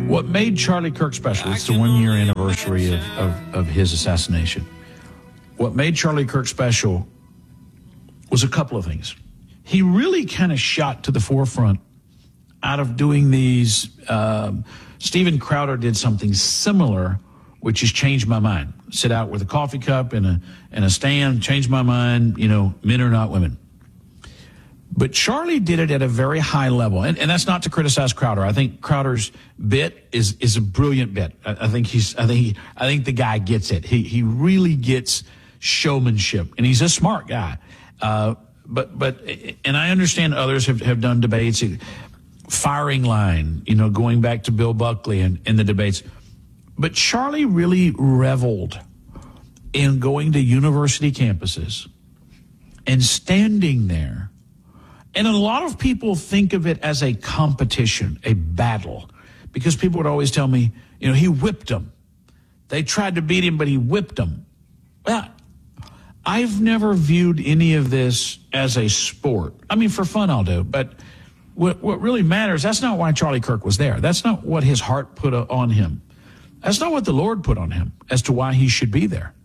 What made Charlie Kirk special, it's the 1 year anniversary of his assassination. What made Charlie Kirk special was a couple of things. He really kind of shot to the forefront out of doing these. Steven Crowder did something similar, which has changed my mind. Sit out with a coffee cup and a stand, change my mind, men are not women. But Charlie did it at a very high level, and that's not to criticize Crowder. I think Crowder's bit is a brilliant bit. I think the guy gets it. He really gets showmanship, and he's a smart guy. But I understand others have done debates, firing line, going back to Bill Buckley and the debates. But Charlie really reveled in going to university campuses and standing there. And a lot of people think of it as a competition, a battle, because people would always tell me, he whipped them. They tried to beat him, but he whipped them. Well, I've never viewed any of this as a sport. I mean, for fun I'll do, but what really matters, that's not why Charlie Kirk was there. That's not what his heart put on him. That's not what the Lord put on him as to why he should be there.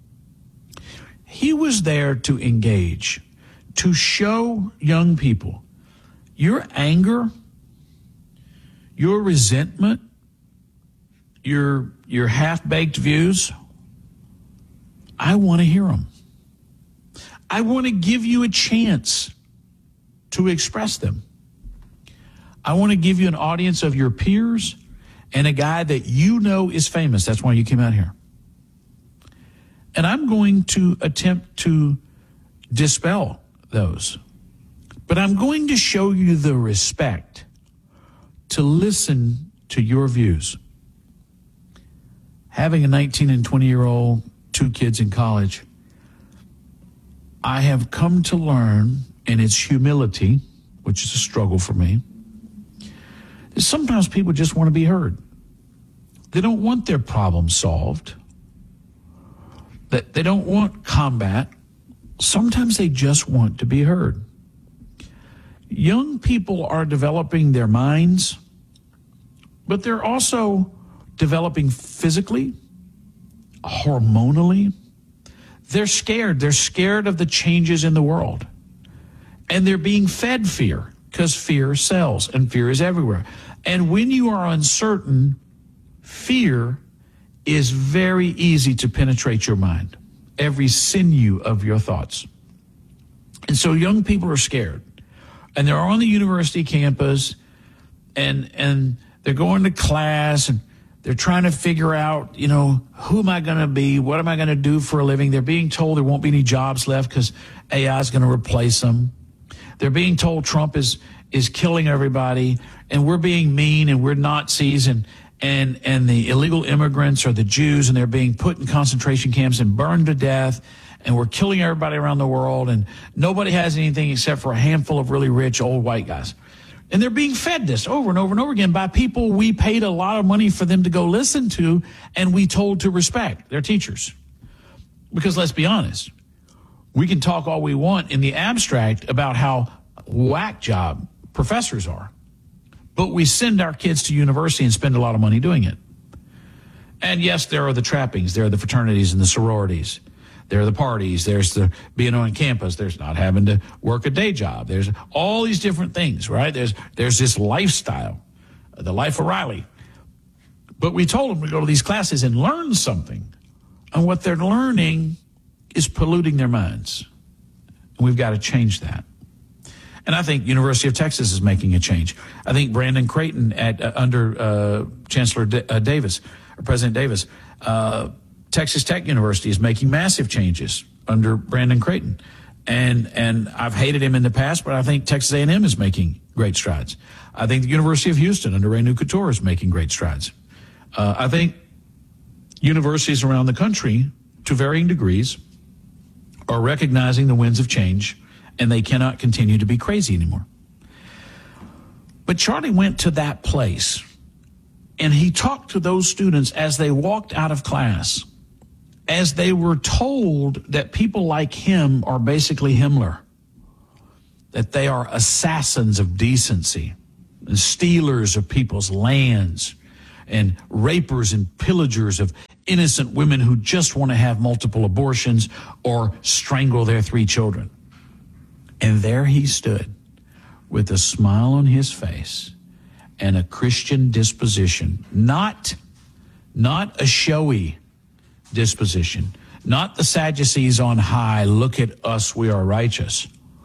He was there to engage, to show young people your anger, your resentment, your half-baked views. I want to hear them. I want to give you a chance to express them. I want to give you an audience of your peers and a guy that is famous. That's why you came out here. And I'm going to attempt to dispel those. But I'm going to show you the respect to listen to your views. Having a 19 and 20-year-old, 2 kids in college, I have come to learn, and it's humility, which is a struggle for me, that sometimes people just want to be heard. They don't want their problems solved. That they don't want combat. Sometimes they just want to be heard. Young people are developing their minds, but they're also developing physically, hormonally. They're scared. They're scared of the changes in the world. And they're being fed fear because fear sells and fear is everywhere. And when you are uncertain, fear is very easy to penetrate your mind, every sinew of your thoughts. And so young people are scared. And they're on the university campus and they're going to class and they're trying to figure out, who am I going to be? What am I going to do for a living? They're being told there won't be any jobs left because AI is going to replace them. They're being told Trump is killing everybody, and we're being mean, and we're Nazis, and the illegal immigrants are the Jews, and they're being put in concentration camps and burned to death, and we're killing everybody around the world, and nobody has anything except for a handful of really rich old white guys. And they're being fed this over and over and over again by people we paid a lot of money for them to go listen to, and we told to respect their teachers. Because let's be honest, we can talk all we want in the abstract about how whack job professors are, but we send our kids to university and spend a lot of money doing it. And yes, there are the trappings. There are the fraternities and the sororities. There are the parties. There's the being on campus. There's not having to work a day job. There's all these different things, right? There's this lifestyle, the life of Riley. But we told them to go to these classes and learn something. And what they're learning is polluting their minds. And we've got to change that. And I think University of Texas is making a change. I think Brandon Creighton under Chancellor Davis, or President Davis, Texas Tech University is making massive changes under Brandon Creighton. And I've hated him in the past, but I think Texas A&M is making great strides. I think the University of Houston under Ray Couture is making great strides. I think universities around the country, to varying degrees, are recognizing the winds of change, and they cannot continue to be crazy anymore. But Charlie went to that place, and he talked to those students as they walked out of class, as they were told that people like him are basically Himmler, that they are assassins of decency and stealers of people's lands, and rapers and pillagers of innocent women who just want to have multiple abortions or strangle their 3 children. And there he stood with a smile on his face and a Christian disposition, not a showy disposition, not the Sadducees on high, look at us, we are righteous.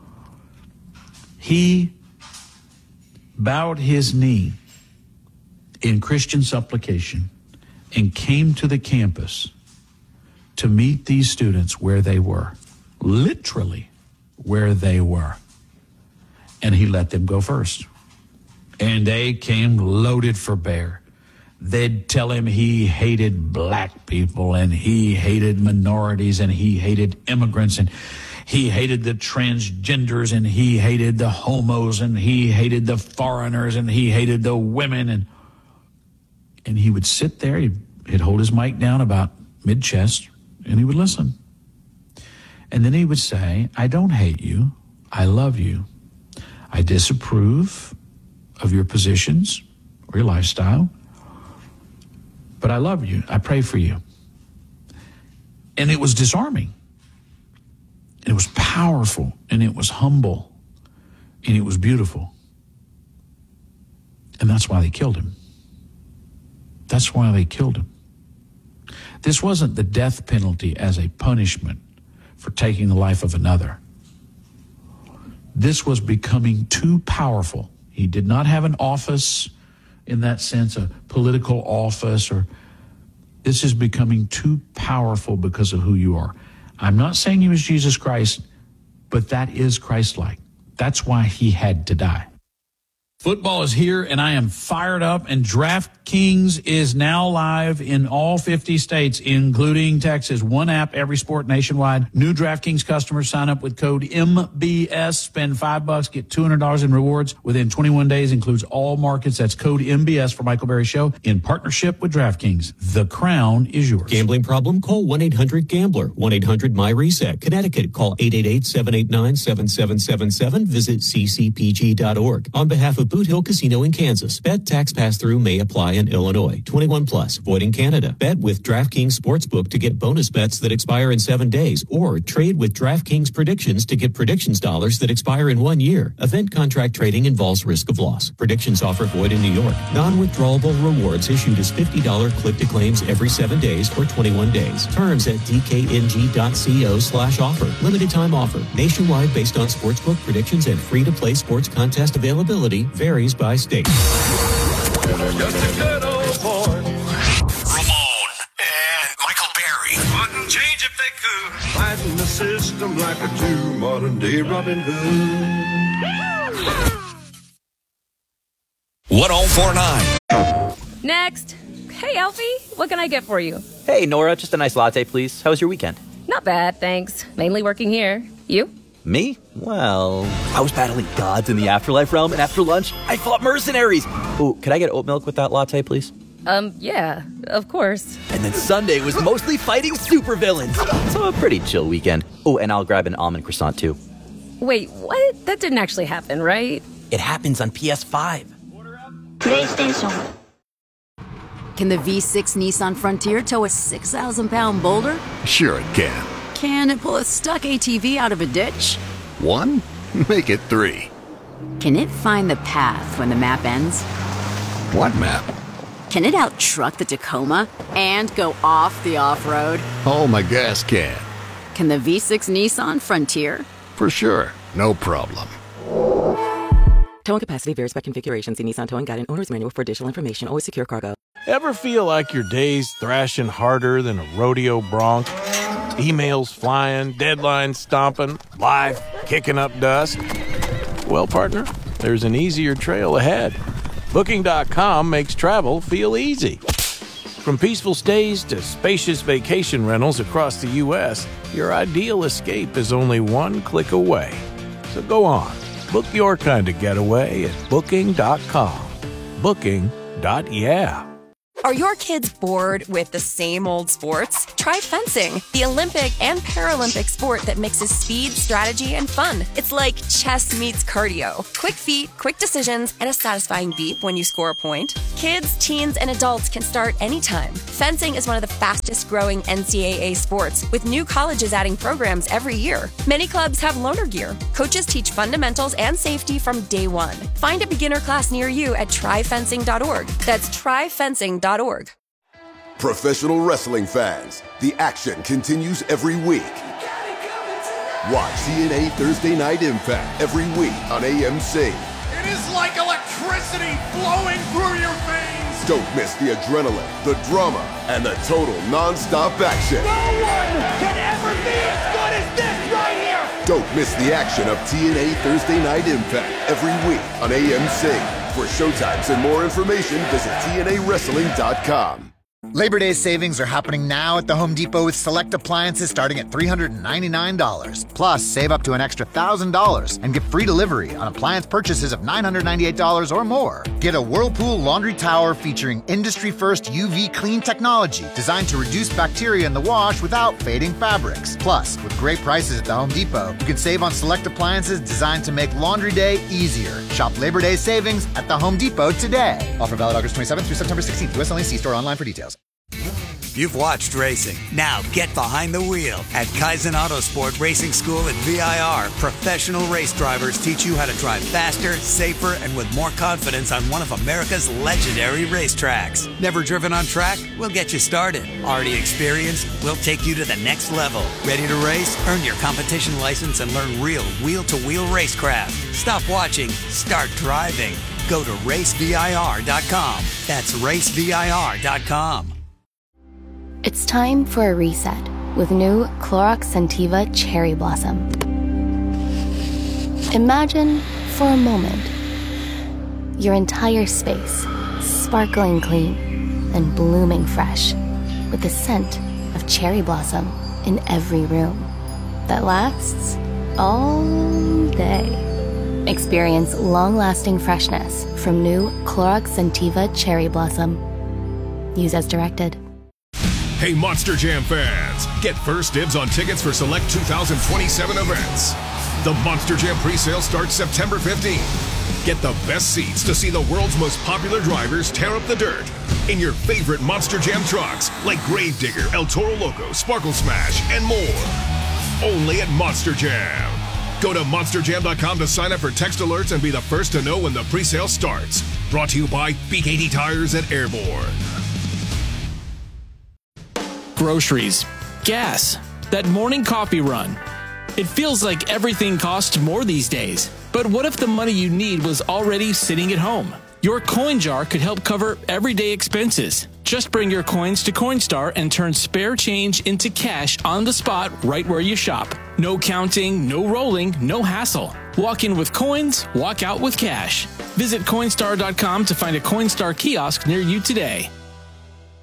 He bowed his knee in Christian supplication and came to the campus to meet these students where they were, literally where they were. And he let them go first. And they came loaded for bear. They'd tell him he hated black people and he hated minorities and he hated immigrants and he hated the transgenders and he hated the homos and he hated the foreigners and he hated the women. And he would sit there, he'd hold his mic down about mid-chest, and he would listen. And then he would say, I don't hate you, I love you. I disapprove of your positions or your lifestyle, but I love you. I pray for you. And it was disarming. It was powerful, and it was humble, and it was beautiful. And that's why they killed him. That's why they killed him. This wasn't the death penalty as a punishment for taking the life of another. This was becoming too powerful. He did not have an office in that sense, a political office, or this is becoming too powerful because of who you are. I'm not saying he was Jesus Christ, but that is Christ-like. That's why he had to die. Football is here, and I am fired up, and DraftKings is now live in all 50 states, including Texas. One app, every sport nationwide. New DraftKings customers sign up with code MBS, spend $5, get $200 in rewards within 21 days, includes all markets. That's code MBS for Michael Berry Show in partnership with DraftKings. The crown is yours. Gambling problem? Call 1-800-GAMBLER. 1-800-MY-RESET. Connecticut, call 888-789-7777. Visit ccpg.org. On behalf of Boot Hill Casino in Kansas. Bet tax pass-through may apply in Illinois. 21 plus. Void in Canada. Bet with DraftKings Sportsbook to get bonus bets that expire in 7 days, or trade with DraftKings Predictions to get predictions dollars that expire in 1 year. Event contract trading involves risk of loss. Predictions offer void in New York. Non-withdrawable rewards issued as $50 click-to-claims every 7 days or 21 days. Terms at dkng.co/offer. Limited time offer. Nationwide based on sportsbook predictions and free-to-play sports contest availability. Varies by state. Just a good old boy. Ramon and Michael Berry wouldn't change if they could. Fighting the system like a true modern day Robin Hood. 1049. Next. Hey, Alfie, what can I get for you? Hey, Nora, just a nice latte, please. How was your weekend? Not bad, thanks. Mainly working here. You? Me? Well, I was battling gods in the afterlife realm, and after lunch, I fought mercenaries. Oh, could I get oat milk with that latte, please? Yeah, of course. And then Sunday was mostly fighting supervillains. So a pretty chill weekend. Oh, and I'll grab an almond croissant, too. Wait, what? That didn't actually happen, right? It happens on PS5. PlayStation. Can the V6 Nissan Frontier tow a 6,000-pound boulder? Sure it can. Can it pull a stuck ATV out of a ditch? 1? Make it 3. Can it find the path when the map ends? What map? Can it out-truck the Tacoma and go off the off-road? Oh, my gas can. Can the V6 Nissan Frontier? For sure. No problem. Towing capacity varies by configuration. See Nissan Towing Guide and Owner's Manual for additional information. Always secure cargo. Ever feel like your day's thrashing harder than a rodeo bronc? Emails flying, deadlines stomping, life kicking up dust? Well, partner, there's an easier trail ahead. Booking.com makes travel feel easy. From peaceful stays to spacious vacation rentals across the U.S., your ideal escape is only one click away. So go on, book your kind of getaway at Booking.com. Booking.yeah. Are your kids bored with the same old sports? Try fencing, the Olympic and Paralympic sport that mixes speed, strategy, and fun. It's like chess meets cardio. Quick feet, quick decisions, and a satisfying beat when you score a point. Kids Kids, teens, and adults can start anytime. Fencing is one of the fastest growing NCAA sports, with new colleges adding programs every year. Many clubs have loaner gear. Coaches teach fundamentals and safety from day one. Find a beginner class near you at tryfencing.org. That's tryfencing.org. Professional wrestling fans, the action continues every week. Watch TNA Thursday Night Impact every week on AMC. It is like electricity flowing through your veins. Don't miss the adrenaline, the drama, and the total non-stop action. No one can ever be as good as this right here. Don't miss the action of TNA Thursday Night Impact every week on AMC. For showtimes and more information, visit TNAWrestling.com. Labor Day savings are happening now at the Home Depot with select appliances starting at $399. Plus, save up to an extra $1,000 and get free delivery on appliance purchases of $998 or more. Get a Whirlpool laundry tower featuring industry-first UV clean technology designed to reduce bacteria in the wash without fading fabrics. Plus, with great prices at the Home Depot, you can save on select appliances designed to make laundry day easier. Shop Labor Day savings at the Home Depot today. Offer valid August 27th through September 16th. US only. See store online for details. You've watched racing. Now get behind the wheel. At Kaizen Autosport Racing School at VIR, professional race drivers teach you how to drive faster, safer, and with more confidence on one of America's legendary racetracks. Never driven on track? We'll get you started. Already experienced? We'll take you to the next level. Ready to race? Earn your competition license and learn real wheel-to-wheel racecraft. Stop watching. Start driving. Go to racevir.com. That's racevir.com. It's time for a reset with new Clorox Scentiva Cherry Blossom. Imagine, for a moment, your entire space sparkling clean and blooming fresh with the scent of cherry blossom in every room that lasts all day. Experience long-lasting freshness from new Clorox Scentiva Cherry Blossom. Use as directed. Hey, Monster Jam fans! Get first dibs on tickets for select 2027 events. The Monster Jam presale starts September 15th. Get the best seats to see the world's most popular drivers tear up the dirt in your favorite Monster Jam trucks like Gravedigger, El Toro Loco, Sparkle Smash, and more. Only at Monster Jam. Go to monsterjam.com to sign up for text alerts and be the first to know when the presale starts. Brought to you by BKT Tires at Airborne. Groceries, gas, that morning coffee run. It feels like everything costs more these days. But what if the money you need was already sitting at home? Your coin jar could help cover everyday expenses. Just bring your coins to Coinstar and turn spare change into cash on the spot right where you shop. No counting, no rolling, no hassle. Walk in with coins, walk out with cash. Visit Coinstar.com to find a Coinstar kiosk near you today.